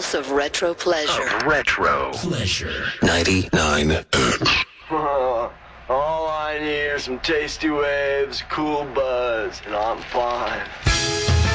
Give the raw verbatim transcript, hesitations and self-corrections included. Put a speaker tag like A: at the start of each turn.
A: house of retro pleasure.
B: Of retro pleasure. ninety-nine.
C: All I need are some tasty waves, cool buzz, and I'm fine.